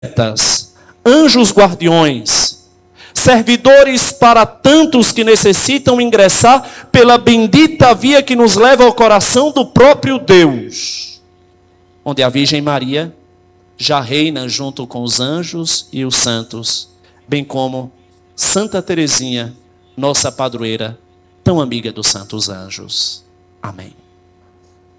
anjos guardiões, servidores para tantos que necessitam ingressar pela bendita via que nos leva ao coração do próprio Deus, onde a Virgem Maria já reina junto com os anjos e os santos, bem como Santa Teresinha, nossa padroeira, tão amiga dos santos anjos. Amém.